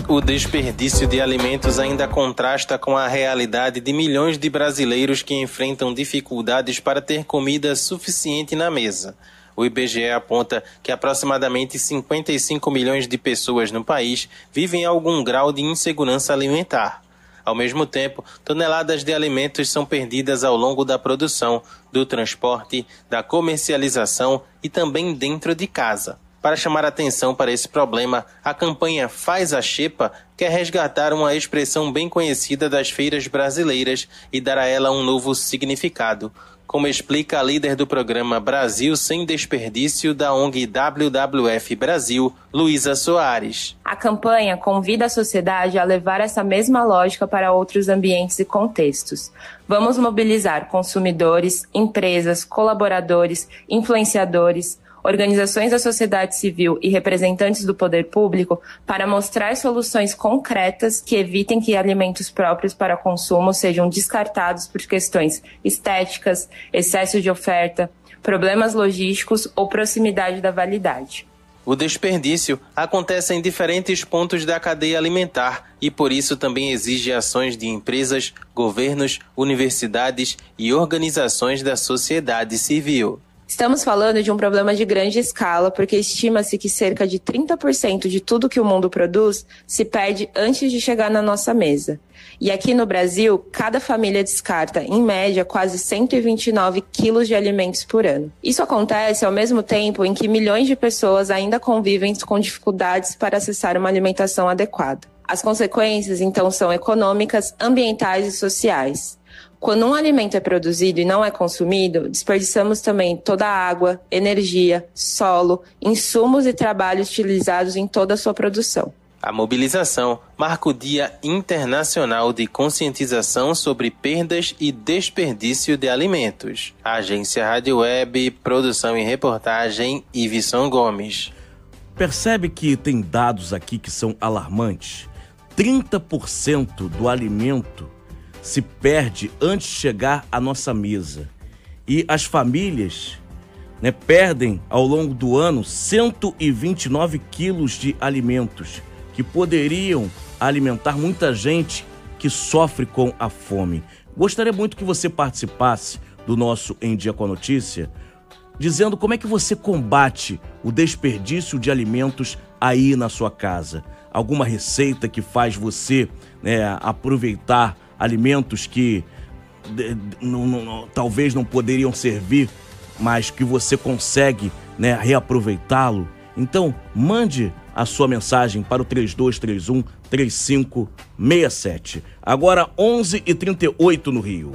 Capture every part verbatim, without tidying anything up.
O desperdício de alimentos ainda contrasta com a realidade de milhões de brasileiros que enfrentam dificuldades para ter comida suficiente na mesa. O I B G E aponta que aproximadamente cinquenta e cinco milhões de pessoas no país vivem algum grau de insegurança alimentar. Ao mesmo tempo, toneladas de alimentos são perdidas ao longo da produção, do transporte, da comercialização e também dentro de casa. Para chamar atenção para esse problema, a campanha Faz a Xepa quer resgatar uma expressão bem conhecida das feiras brasileiras e dar a ela um novo significado, como explica a líder do programa Brasil Sem Desperdício da O N G W W F Brasil, Luísa Soares. A campanha convida a sociedade a levar essa mesma lógica para outros ambientes e contextos. Vamos mobilizar consumidores, empresas, colaboradores, influenciadores, organizações da sociedade civil e representantes do poder público para mostrar soluções concretas que evitem que alimentos próprios para consumo sejam descartados por questões estéticas, excesso de oferta, problemas logísticos ou proximidade da validade. O desperdício acontece em diferentes pontos da cadeia alimentar e por isso também exige ações de empresas, governos, universidades e organizações da sociedade civil. Estamos falando de um problema de grande escala, porque estima-se que cerca de trinta por cento de tudo que o mundo produz se perde antes de chegar na nossa mesa. E aqui no Brasil, cada família descarta, em média, quase cento e vinte e nove quilos de alimentos por ano. Isso acontece ao mesmo tempo em que milhões de pessoas ainda convivem com dificuldades para acessar uma alimentação adequada. As consequências, então, são econômicas, ambientais e sociais. Quando um alimento é produzido e não é consumido, desperdiçamos também toda a água, energia, solo, insumos e trabalho utilizados em toda a sua produção. A mobilização marca o Dia Internacional de Conscientização sobre Perdas e Desperdício de Alimentos. Agência Rádio Web, produção e reportagem, Ivisson Gomes. Percebe que tem dados aqui que são alarmantes? trinta por cento do alimento se perde antes de chegar à nossa mesa. E as famílias, né, perdem ao longo do ano cento e vinte e nove quilos de alimentos que poderiam alimentar muita gente que sofre com a fome. Gostaria muito que você participasse do nosso Em Dia com a Notícia, dizendo como é que você combate o desperdício de alimentos aí na sua casa. Alguma receita que faz você, né, aproveitar alimentos que de, não, não, talvez não poderiam servir, mas que você consegue, né, reaproveitá-lo. Então, mande a sua mensagem para o três dois três um, três cinco seis sete. Agora, onze e trinta e oito no Rio.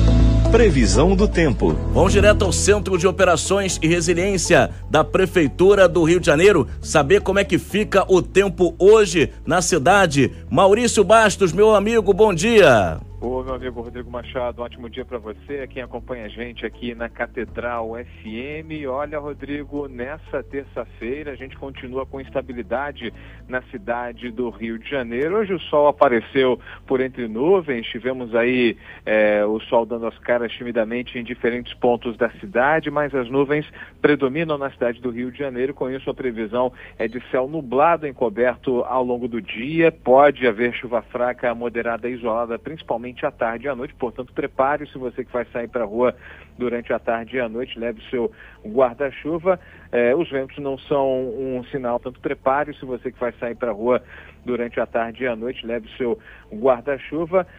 Previsão do tempo. Vamos direto ao Centro de Operações e Resiliência da Prefeitura do Rio de Janeiro, saber como é que fica o tempo hoje na cidade. Maurício Bastos, meu amigo, bom dia. Ô, meu amigo Rodrigo Machado, um ótimo dia para você, quem acompanha a gente aqui na Catedral F M. Olha, Rodrigo, nessa terça-feira a gente continua com instabilidade na cidade do Rio de Janeiro. Hoje o sol apareceu por entre nuvens, tivemos aí é, o sol dando as caras timidamente em diferentes pontos da cidade, mas as nuvens predominam na cidade do Rio de Janeiro. Com isso, a previsão é de céu nublado encoberto ao longo do dia. Pode haver chuva fraca, moderada e isolada, principalmente à tarde e à noite, portanto prepare se você que vai sair para a rua durante a tarde e a noite, leve o seu guarda-chuva. É, os ventos não são um sinal, portanto prepare se você que vai sair para a rua durante a tarde e a noite, leve o seu guarda-chuva.